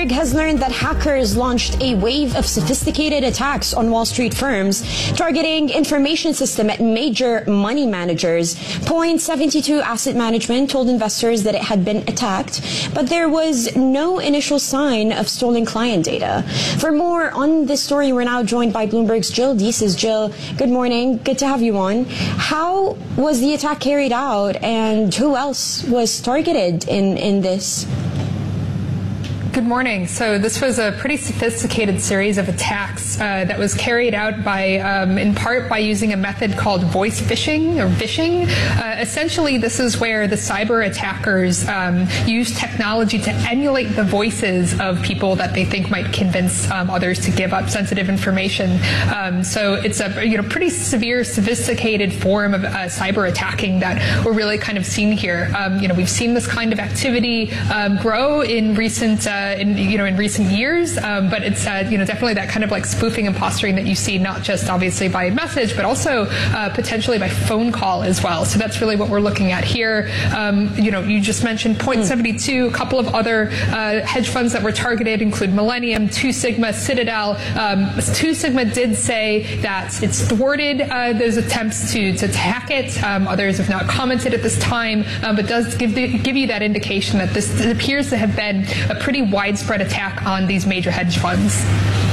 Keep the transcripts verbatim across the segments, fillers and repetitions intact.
Bloomberg has learned that hackers launched a wave of sophisticated attacks on Wall Street firms, targeting information system at major money managers. Point seventy-two Asset Management told investors that it had been attacked, but there was no initial sign of stolen client data. For more on this story, we're now joined by Bloomberg's Jill Deeses. Jill, good morning. Good to have you on. How was the attack carried out, and who else was targeted in, in this? Good morning. So this was a pretty sophisticated series of attacks uh, that was carried out by, um, in part, by using a method called voice phishing or vishing. Uh, essentially, this is where the cyber attackers um, use technology to emulate the voices of people that they think might convince um, others to give up sensitive information. Um, so it's a you know pretty severe, sophisticated form of uh, cyber attacking that we're really kind of seeing here. Um, you know, we've seen this kind of activity um, grow in recent. Uh, In, you know, in recent years, um, but it's uh, you know definitely that kind of like spoofing and posturing that you see not just obviously by message, but also uh, potentially by phone call as well. So that's really what we're looking at here. Um, you know, you just mentioned Point seventy-two. A couple of other uh, hedge funds that were targeted include Millennium, Two Sigma, Citadel. Um, Two Sigma did say that it's thwarted uh, those attempts to to hack it. Um, others have not commented at this time, um, but does give the, give you that indication that this appears to have been a pretty widespread attack on these major hedge funds.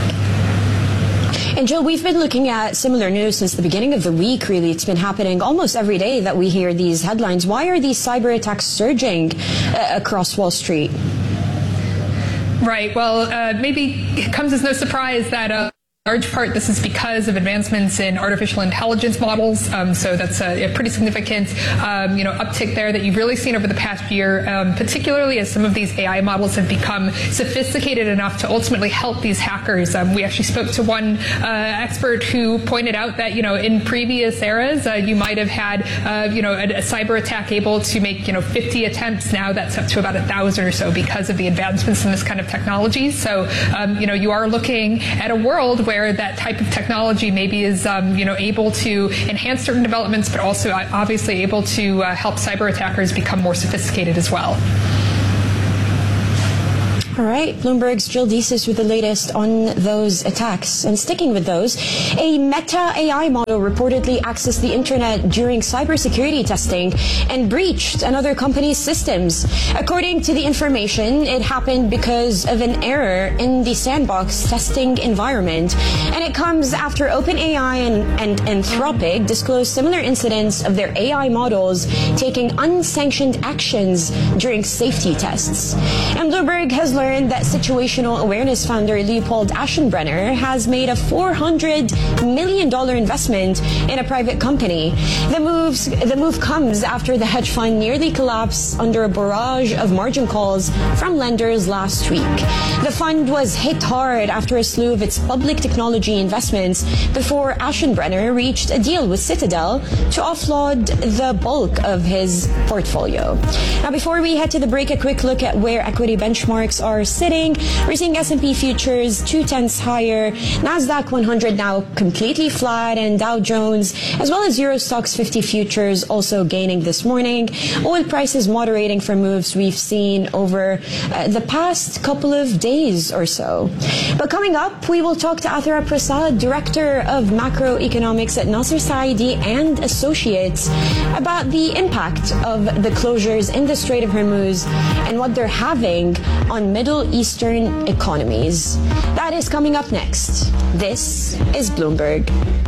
And Jill, we've been looking at similar news since the beginning of the week, really. It's been happening almost every day that we hear these headlines. Why are these cyber attacks surging uh, across Wall Street? Right. Well, uh, maybe it comes as no surprise that uh, large part, this is because of advancements in artificial intelligence models. Um, so that's a, a pretty significant, um, you know, uptick there that you've really seen over the past year, um, particularly as some of these A I models have become sophisticated enough to ultimately help these hackers. Um, we actually spoke to one uh, expert who pointed out that, you know, in previous eras, uh, you might have had, uh, you know, a, a cyber attack able to make, you know, fifty attempts. Now that's up to about a thousand or so because of the advancements in this kind of technology. So, um, you know, you are looking at a world where that type of technology maybe is, um, you know, able to enhance certain developments, but also obviously able to uh, help cyber attackers become more sophisticated as well. All right, Bloomberg's Jill Deeses with the latest on those attacks. And sticking with those, a Meta A I model reportedly accessed the internet during cybersecurity testing and breached another company's systems. According to the information, it happened because of an error in the sandbox testing environment. And it comes after OpenAI and, and Anthropic disclosed similar incidents of their A I models taking unsanctioned actions during safety tests. And Bloomberg has learned that situational awareness founder Leopold Aschenbrenner has made a four hundred million dollars investment in a private company. The moves, the move comes after the hedge fund nearly collapsed under a barrage of margin calls from lenders last week. The fund was hit hard after a slew of its public technology investments before Aschenbrenner reached a deal with Citadel to offload the bulk of his portfolio. Now, before we head to the break, a quick look at where equity benchmarks are sitting. We're seeing S and P futures two tenths higher, NASDAQ one hundred now completely flat, and Dow Jones as well as Euro Stoxx fifty futures also gaining this morning. Oil prices moderating from moves we've seen over uh, the past couple of days or so. But coming up, we will talk to Athara Prasad, Director of Macroeconomics at Nasser Saidi and Associates, about the impact of the closures in the Strait of Hormuz and what they're having on Middle Eastern economies. That is coming up next. This is Bloomberg.